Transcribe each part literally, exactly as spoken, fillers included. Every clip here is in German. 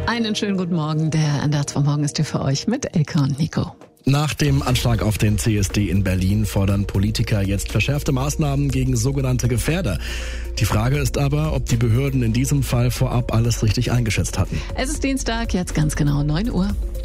Einen schönen guten Morgen. Der Andaz vom Morgen ist hier für euch mit Elke und Nico. Nach dem Anschlag auf den C S D in Berlin fordern Politiker jetzt verschärfte Maßnahmen gegen sogenannte Gefährder. Die Frage ist aber, ob die Behörden in diesem Fall vorab alles richtig eingeschätzt hatten. Es ist Dienstag, jetzt ganz genau neun Uhr.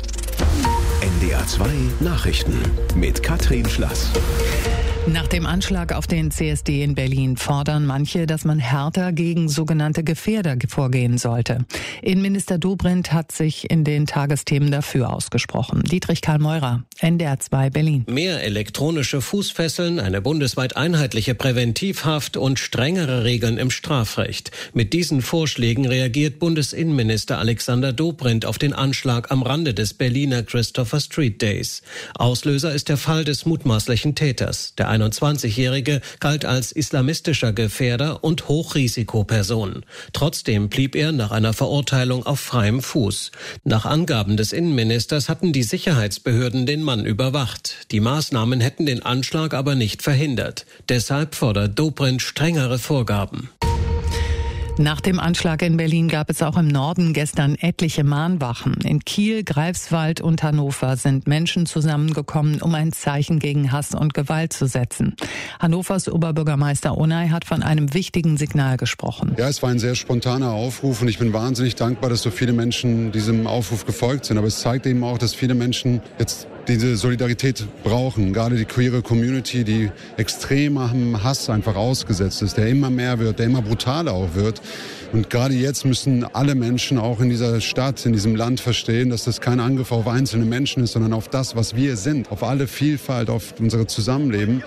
N D R zwei Nachrichten mit Katrin Schlass. Nach dem Anschlag auf den C S D in Berlin fordern manche, dass man härter gegen sogenannte Gefährder vorgehen sollte. Innenminister Dobrindt hat sich in den Tagesthemen dafür ausgesprochen. Dietrich Karl Meurer, N D R zwei Berlin. Mehr elektronische Fußfesseln, eine bundesweit einheitliche Präventivhaft und strengere Regeln im Strafrecht. Mit diesen Vorschlägen reagiert Bundesinnenminister Alexander Dobrindt auf den Anschlag am Rande des Berliner Christopher Street Days. Auslöser ist der Fall des mutmaßlichen Täters. Der einundzwanzigjährige galt als islamistischer Gefährder und Hochrisikoperson. Trotzdem blieb er nach einer Verurteilung auf freiem Fuß. Nach Angaben des Innenministers hatten die Sicherheitsbehörden den Mann überwacht. Die Maßnahmen hätten den Anschlag aber nicht verhindert. Deshalb fordert Dobrindt strengere Vorgaben. Nach dem Anschlag in Berlin gab es auch im Norden gestern etliche Mahnwachen. In Kiel, Greifswald und Hannover sind Menschen zusammengekommen, um ein Zeichen gegen Hass und Gewalt zu setzen. Hannovers Oberbürgermeister Onay hat von einem wichtigen Signal gesprochen. Ja, es war ein sehr spontaner Aufruf und ich bin wahnsinnig dankbar, dass so viele Menschen diesem Aufruf gefolgt sind. Aber es zeigt eben auch, dass viele Menschen jetzt diese Solidarität brauchen. Gerade die queere Community, die extremem Hass einfach ausgesetzt ist, der immer mehr wird, der immer brutaler auch wird. Und gerade jetzt müssen alle Menschen auch in dieser Stadt, in diesem Land verstehen, dass das kein Angriff auf einzelne Menschen ist, sondern auf das, was wir sind, auf alle Vielfalt, auf unser Zusammenleben.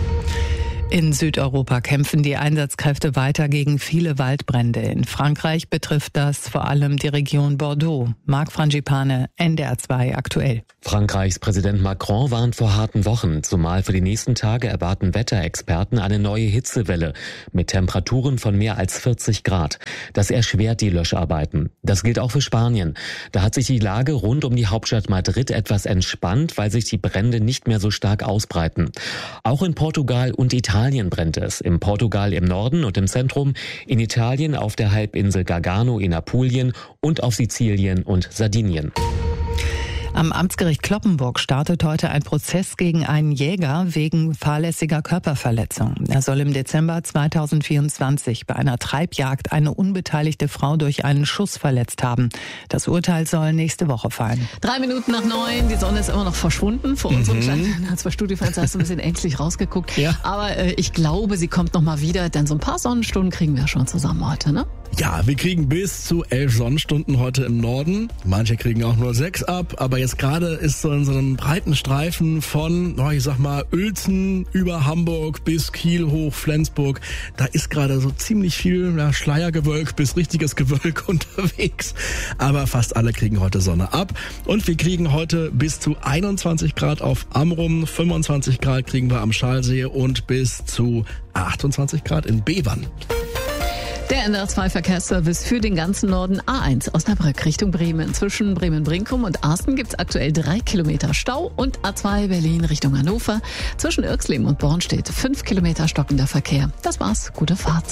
In Südeuropa kämpfen die Einsatzkräfte weiter gegen viele Waldbrände. In Frankreich betrifft das vor allem die Region Bordeaux. Marc Frangipane, N D R zwei aktuell. Frankreichs Präsident Macron warnt vor harten Wochen. Zumal für die nächsten Tage erwarten Wetterexperten eine neue Hitzewelle mit Temperaturen von mehr als vierzig Grad. Das erschwert die Löscharbeiten. Das gilt auch für Spanien. Da hat sich die Lage rund um die Hauptstadt Madrid etwas entspannt, weil sich die Brände nicht mehr so stark ausbreiten. Auch in Portugal und Italien Italien brennt es. In Portugal im Norden und im Zentrum, in Italien auf der Halbinsel Gargano in Apulien und auf Sizilien und Sardinien. Am Amtsgericht Cloppenburg startet heute ein Prozess gegen einen Jäger wegen fahrlässiger Körperverletzung. Er soll im Dezember zweitausendvierundzwanzig bei einer Treibjagd eine unbeteiligte Frau durch einen Schuss verletzt haben. Das Urteil soll nächste Woche fallen. Drei Minuten nach neun, die Sonne ist immer noch verschwunden. Vor unserem mhm. Stand zwei Studiofenster hast du ein bisschen ängstlich rausgeguckt. Ja. Aber äh, ich glaube, sie kommt noch mal wieder, denn so ein paar Sonnenstunden kriegen wir schon zusammen heute, ne? Ja, wir kriegen bis zu elf Sonnenstunden heute im Norden. Manche kriegen auch nur sechs ab, aber jetzt gerade ist so in so einem breiten Streifen von, oh, ich sag mal, Uelzen über Hamburg bis Kiel hoch, Flensburg. Da ist gerade so ziemlich viel ja, Schleiergewölk bis richtiges Gewölk unterwegs. Aber fast alle kriegen heute Sonne ab. Und wir kriegen heute bis zu einundzwanzig Grad auf Amrum, fünfundzwanzig Grad kriegen wir am Schalsee und bis zu achtundzwanzig Grad in Bevern. Der N D R zwei Verkehrsservice für den ganzen Norden. A eins Osnabrück Richtung Bremen. Zwischen Bremen-Brinkum und Arsten gibt's aktuell drei Kilometer Stau. Und A zwei Berlin Richtung Hannover. Zwischen Irxleben und Bornstedt fünf Kilometer stockender Verkehr. Das war's. Gute Fahrt.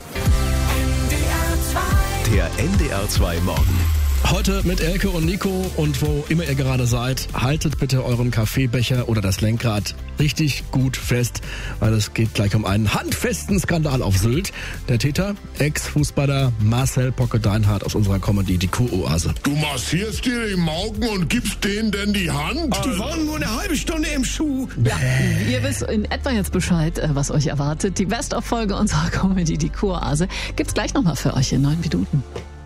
Der N D R zwei Morgen. Heute mit Elke und Nico und wo immer ihr gerade seid, haltet bitte euren Kaffeebecher oder das Lenkrad richtig gut fest, weil es geht gleich um einen handfesten Skandal auf Sylt. Der Täter, Ex-Fußballer Marcel Pocke-Deinhardt aus unserer Comedy Die Kuroase. Du massierst dir die Mauken und gibst denen denn die Hand? Die waren nur eine halbe Stunde im Schuh. Ja, ihr wisst in etwa jetzt Bescheid, was euch erwartet. Die Best-of-Folge unserer Comedy Die Kuroase gibt's gleich nochmal für euch in neun Minuten.